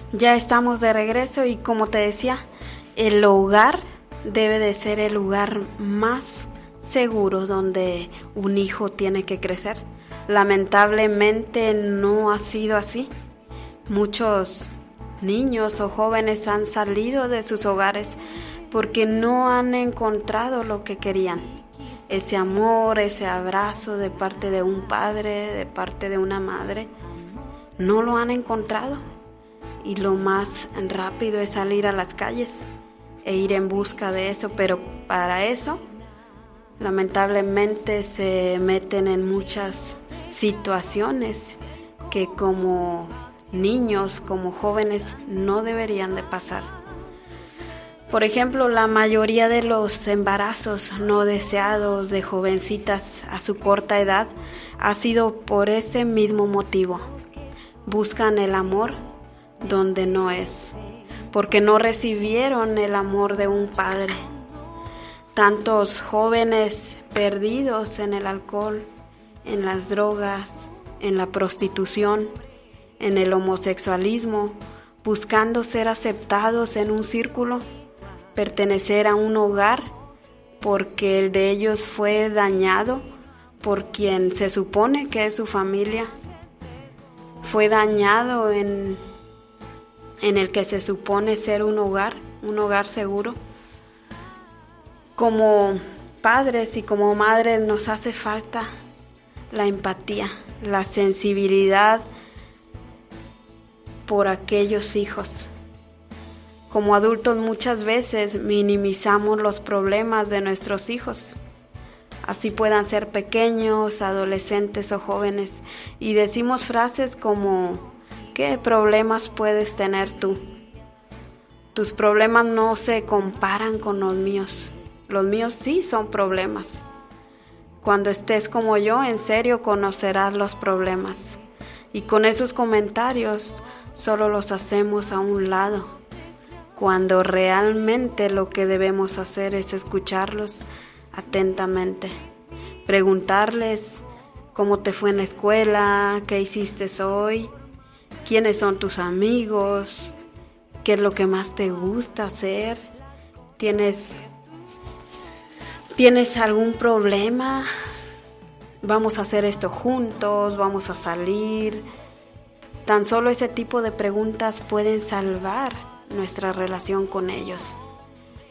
Ya estamos de regreso y como te decía, el hogar debe de ser el lugar más seguro donde un hijo tiene que crecer. Lamentablemente no ha sido así. Muchos niños o jóvenes han salido de sus hogares porque no han encontrado lo que querían. Ese amor, ese abrazo de parte de un padre, de parte de una madre, no lo han encontrado. Y lo más rápido es salir a las calles e ir en busca de eso, pero para eso lamentablemente se meten en muchas situaciones que como niños, como jóvenes, no deberían de pasar. Por ejemplo, la mayoría de los embarazos no deseados de jovencitas a su corta edad ha sido por ese mismo motivo. Buscan el amor donde no es, porque no recibieron el amor de un padre. Tantos jóvenes perdidos en el alcohol, en las drogas, en la prostitución, en el homosexualismo, buscando ser aceptados en un círculo, pertenecer a un hogar, porque el de ellos fue dañado por quien se supone que es su familia, fue dañado en el que se supone ser un hogar seguro. Como padres y como madres nos hace falta la empatía, la sensibilidad por aquellos hijos. Como adultos muchas veces minimizamos los problemas de nuestros hijos, así puedan ser pequeños, adolescentes o jóvenes, y decimos frases como: ¿qué problemas puedes tener tú? Tus problemas no se comparan con los míos. Los míos sí son problemas. Cuando estés como yo, en serio conocerás los problemas. Y con esos comentarios solo los hacemos a un lado, cuando realmente lo que debemos hacer es escucharlos atentamente. Preguntarles cómo te fue en la escuela, qué hiciste hoy, quiénes son tus amigos, qué es lo que más te gusta hacer, ¿tienes algún problema? Vamos a hacer esto juntos, vamos a salir. Tan solo ese tipo de preguntas pueden salvar nuestra relación con ellos.